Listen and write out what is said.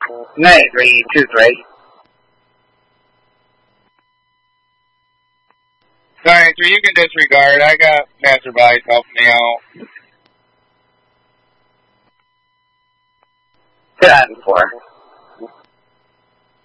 9323. Sorry, so you can disregard. I got passerbys helping me out. 10-4.